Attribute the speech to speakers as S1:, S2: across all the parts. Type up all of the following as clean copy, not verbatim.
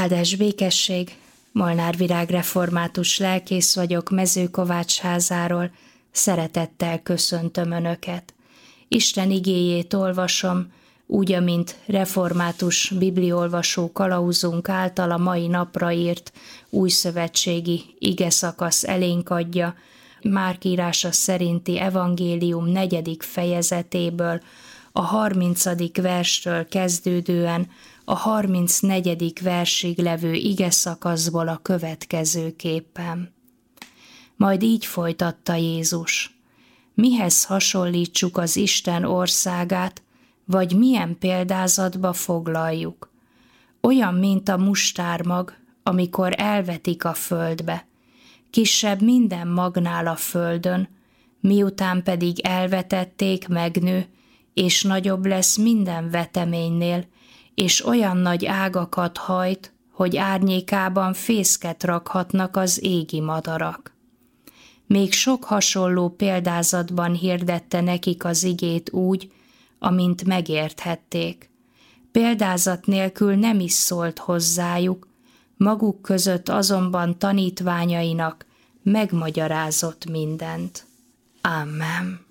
S1: Áldás békesség, Molnár Virág református lelkész vagyok Mezőkovácsházáról, szeretettel köszöntöm Önöket. Isten igéjét olvasom, úgy, amint református bibliolvasó kalauzunk által a mai napra írt újszövetségi igeszakasz elénk adja, Márk írása szerinti evangélium 4. fejezetéből, a 30. verstől kezdődően a 34. versig levő igeszakaszból a következőképpen. Majd így folytatta Jézus: mihez hasonlítsuk az Isten országát, vagy milyen példázatba foglaljuk? Olyan, mint a mustármag, amikor elvetik a földbe. Kisebb minden magnál a földön, miután pedig elvetették, megnő, és nagyobb lesz minden veteménynél, és olyan nagy ágakat hajt, hogy árnyékában fészket rakhatnak az égi madarak. Még sok hasonló példázatban hirdette nekik az igét úgy, amint megérthették. Példázat nélkül nem is szólt hozzájuk, maguk között azonban tanítványainak megmagyarázott mindent. Amen.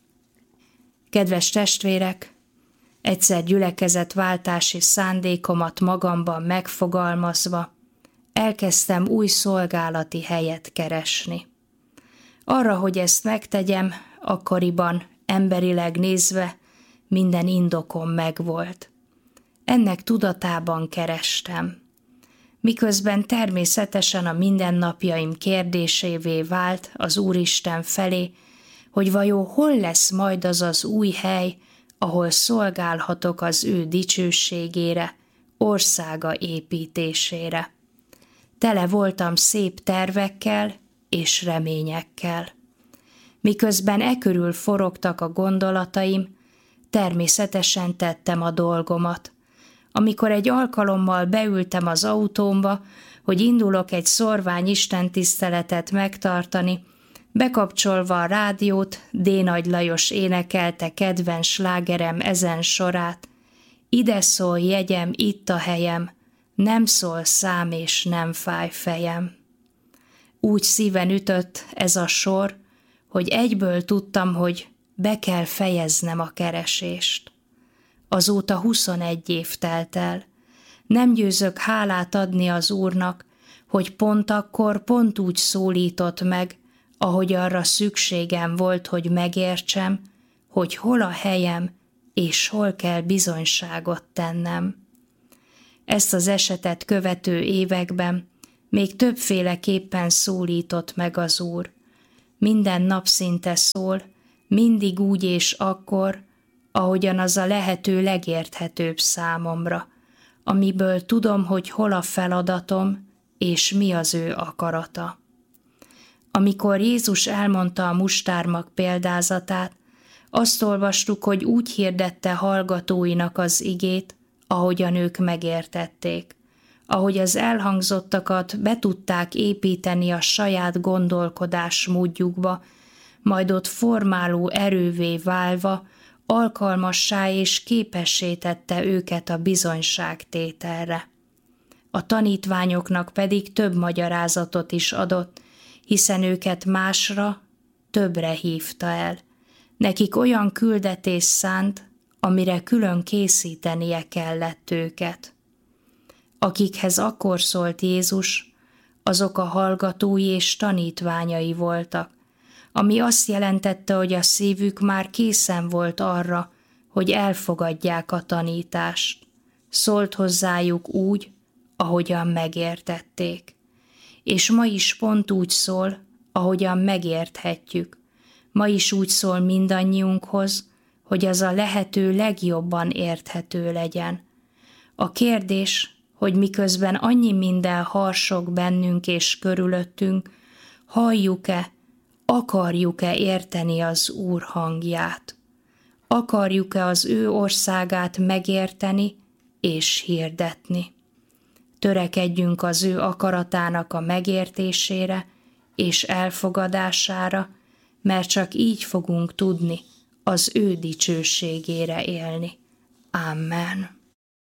S1: Kedves testvérek, egyszer gyülekezetváltási szándékomat magamban megfogalmazva, elkezdtem új szolgálati helyet keresni. Arra, hogy ezt megtegyem, akkoriban emberileg nézve minden indokom megvolt. Ennek tudatában kerestem. Miközben természetesen a mindennapjaim kérdésévé vált az Úristen felé, hogy vajon hol lesz majd az az új hely, ahol szolgálhatok az ő dicsőségére, országa építésére. Tele voltam szép tervekkel és reményekkel. Miközben ekörül forogtak a gondolataim, természetesen tettem a dolgomat. Amikor egy alkalommal beültem az autómba, hogy indulok egy szorvány istentiszteletet megtartani, bekapcsolva a rádiót, D. Nagy Lajos énekelte kedvenc slágerem ezen sorát: ide szól jegyem, itt a helyem, nem szól szám és nem fáj fejem. Úgy szíven ütött ez a sor, hogy egyből tudtam, hogy be kell fejeznem a keresést. Azóta 21 év telt el. Nem győzök hálát adni az Úrnak, hogy pont akkor, pont úgy szólított meg, ahogy arra szükségem volt, hogy megértsem, hogy hol a helyem, és hol kell bizonyságot tennem. Ezt az esetet követő években még többféleképpen szólított meg az Úr. Minden nap szinte szól, mindig úgy és akkor, ahogyan az a lehető legérthetőbb számomra, amiből tudom, hogy hol a feladatom, és mi az ő akarata. Amikor Jézus elmondta a mustármag példázatát, azt olvastuk, hogy úgy hirdette hallgatóinak az igét, ahogyan ők megértették, ahogy az elhangzottakat be tudták építeni a saját gondolkodás módjukba, majd ott formáló erővé válva, alkalmassá és képessé tette őket a bizonyságtételre. A tanítványoknak pedig több magyarázatot is adott, hiszen őket másra, többre hívta el. Nekik olyan küldetés szánt, amire külön készítenie kellett őket. Akikhez akkor szólt Jézus, azok a hallgatói és tanítványai voltak, ami azt jelentette, hogy a szívük már készen volt arra, hogy elfogadják a tanítást. Szólt hozzájuk úgy, ahogyan megértették. És ma is pont úgy szól, ahogyan megérthetjük. Ma is úgy szól mindannyiunkhoz, hogy az a lehető legjobban érthető legyen. A kérdés, hogy miközben annyi minden harsog bennünk és körülöttünk, halljuk-e, akarjuk-e érteni az Úr hangját? Akarjuk-e az ő országát megérteni és hirdetni? Törekedjünk az ő akaratának a megértésére és elfogadására, mert csak így fogunk tudni az ő dicsőségére élni. Amen.